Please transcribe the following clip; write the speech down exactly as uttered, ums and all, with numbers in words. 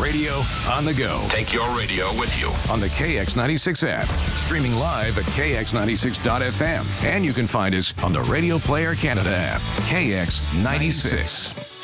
radio on the go. Take your radio with you. On the K X ninety-six app. Streaming live at K X ninety-six dot F M. And you can find us on the Radio Player Canada app. K X ninety-six.